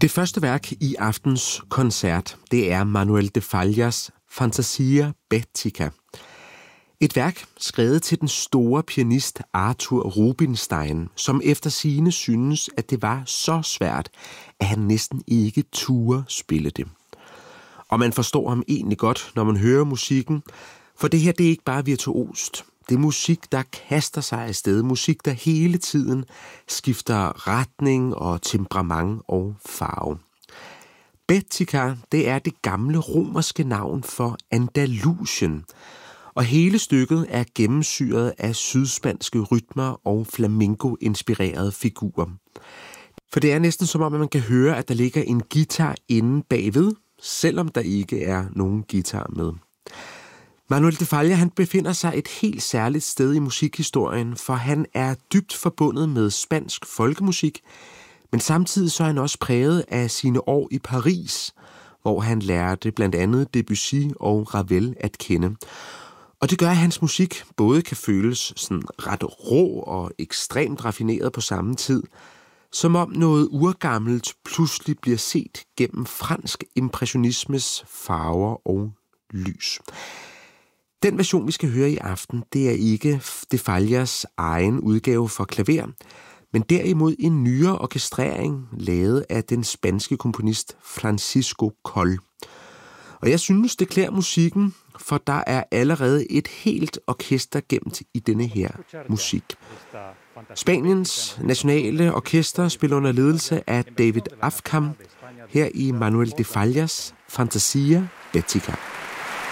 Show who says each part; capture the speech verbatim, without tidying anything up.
Speaker 1: Det første værk i aftens koncert, det er Manuel de Fallas Fantasia Bettica. Et værk skrevet til den store pianist Arthur Rubinstein, som efter sigende synes, at det var så svært, at han næsten ikke turde spille det. Og man forstår ham egentlig godt, når man hører musikken, for det her det er ikke bare virtuost. Det er musik, der kaster sig afsted. Musik, der hele tiden skifter retning og temperament og farve. Bettica, det er det gamle romerske navn for Andalusien. Og hele stykket er gennemsyret af sydspanske rytmer og flamenco-inspirerede figurer. For det er næsten som om, at man kan høre, at der ligger en guitar inde bagved, selvom der ikke er nogen guitar med. Manuel de Falla, han befinder sig et helt særligt sted i musikhistorien, for han er dybt forbundet med spansk folkemusik, men samtidig så er han også præget af sine år i Paris, hvor han lærte blandt andet Debussy og Ravel at kende. Og det gør, at hans musik både kan føles sådan ret rå og ekstremt raffineret på samme tid, som om noget urgammelt pludselig bliver set gennem fransk impressionismes farver og lys. Den version, vi skal høre i aften, det er ikke de Fallas egen udgave for klaver, men derimod en nyere orkestrering lavet af den spanske komponist Francisco Coll. Og jeg synes, det klæder musikken, for der er allerede et helt orkester gemt i denne her musik. Spaniens nationale orkester spiller under ledelse af David Afkham her i Manuel de Fallas Fantasia Bettica.